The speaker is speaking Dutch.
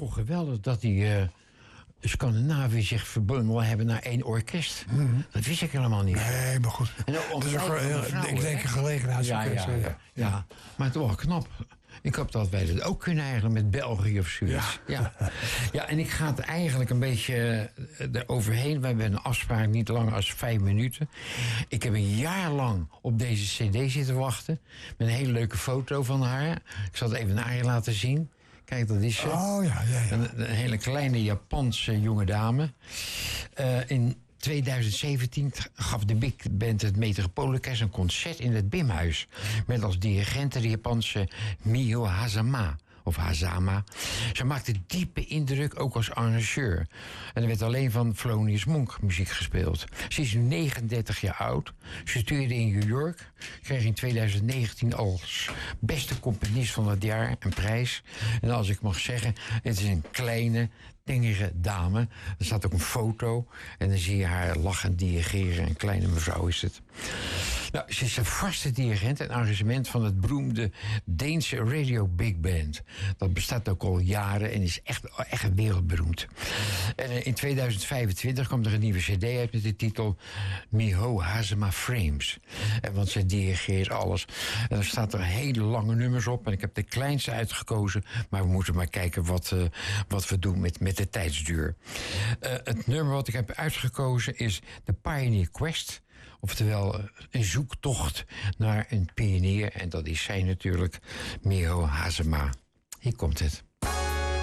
toch geweldig dat die Scandinavië zich verbonden hebben naar 1 orkest. Dat wist ik helemaal niet. Nee, maar goed. En Dat is ook, ik denk een gelegenheidsorkest. Ja, maar het was wel knap. Ik hoop dat wij dat ook kunnen eigenlijk met België of zoiets. Ja, en ik ga het eigenlijk een beetje eroverheen. We hebben een afspraak niet langer dan 5 minuten. Ik heb een jaar lang op deze cd zitten wachten. Met een hele leuke foto van haar. Ik zal het even naar je laten zien. Kijk, dat is ze. Oh ja. Een hele kleine Japanse jonge dame. In 2017 gaf de Big Band het Metropoolorkest een concert in het Bimhuis. Met als dirigente de Japanse Miho Hazama. Of Hazama. Ze maakte diepe indruk, ook als arrangeur. En er werd alleen van Thelonious Monk muziek gespeeld. Ze is nu 39 jaar oud. Ze studeerde in New York. Kreeg in 2019 als beste componist van het jaar een prijs. En als ik mag zeggen, het is een kleine, tengere dame. Er staat ook een foto. En dan zie je haar lachend dirigeren. Een kleine mevrouw is het. Nou, ze is een vaste dirigent en arrangement van het beroemde Deense Radio Big Band. Dat bestaat ook al jaren en is echt wereldberoemd. En in 2025 komt er een nieuwe cd uit met de titel Miho Hazama Frames. Want ze dirigeert alles. En er staat er hele lange nummers op. En ik heb de kleinste uitgekozen. Maar we moeten maar kijken wat we doen met de tijdsduur. Het nummer wat ik heb uitgekozen is The Pioneer Quest. Oftewel een zoektocht naar een pionier. En dat is zij natuurlijk, Miho Hazama. Hier komt het.